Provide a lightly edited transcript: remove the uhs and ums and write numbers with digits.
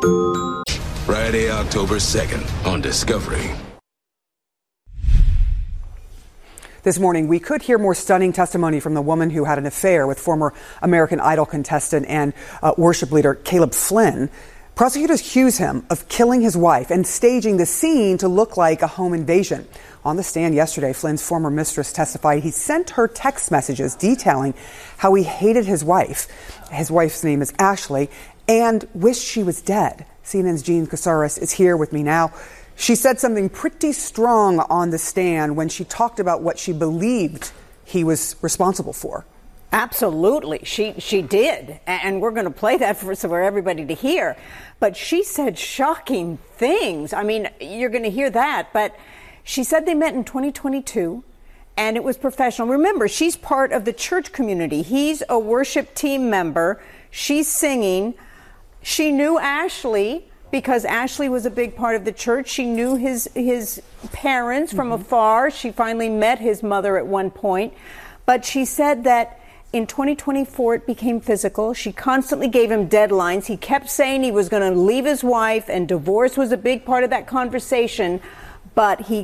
Friday, October 2nd on Discovery. This morning, we could hear more stunning testimony from the woman who had an affair with former American Idol contestant and worship leader Caleb Flynn. Prosecutors accuse him of killing his wife and staging the scene to look like a home invasion. On the stand yesterday, Flynn's former mistress testified he sent her text messages detailing how he hated his wife. His wife's name is Ashley, and wished she was dead. CNN's Jean Casares is here with me now. She said something pretty strong on the stand when she talked about what she believed he was responsible for. Absolutely. She did. And we're going to play that for everybody to hear. But she said shocking things. I mean, you're going to hear that. But she said they met in 2022 and it was professional. Remember, she's part of the church community. He's a worship team member. She's singing. She knew Ashley because Ashley was a big part of the church. She knew his parents from afar. She finally met his mother at one point. But she said that in 2024, it became physical. She constantly gave him deadlines. He kept saying he was going to leave his wife, and divorce was a big part of that conversation. But he